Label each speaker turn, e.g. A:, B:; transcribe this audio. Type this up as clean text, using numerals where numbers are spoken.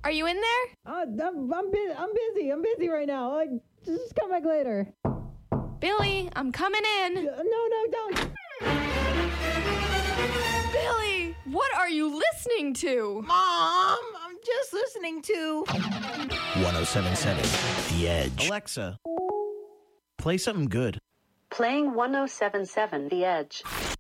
A: Are you in there?
B: I'm busy right now. Just come back later.
A: Billy, I'm coming in.
B: No, don't.
A: Billy, what are you listening to?
B: Mom, I'm just listening to
C: 107.7 The Edge. Alexa, play something good.
D: Playing 107.7 The Edge.